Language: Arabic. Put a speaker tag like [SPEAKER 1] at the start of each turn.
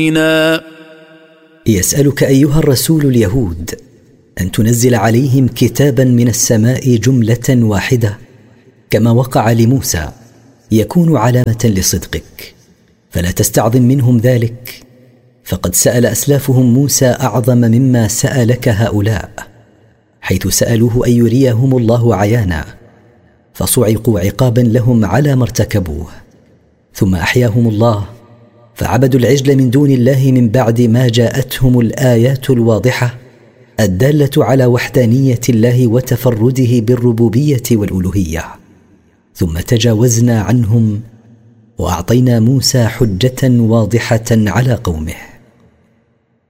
[SPEAKER 1] يسألك أيها الرسول اليهود أن تنزل عليهم كتابا من السماء جملة واحدة كما وقع لموسى يكون علامة لصدقك، فلا تستعظم منهم ذلك، فقد سأل أسلافهم موسى أعظم مما سألك هؤلاء، حيث سألوه أن يريهم الله عيانا، فصعقوا عقابا لهم على ما ارتكبوه، ثم أحياهم الله فعبدوا العجل من دون الله من بعد ما جاءتهم الآيات الواضحة الدالة على وحدانية الله وتفرده بالربوبية والألوهية. ثم تجاوزنا عنهم وأعطينا موسى حجة واضحة على قومه.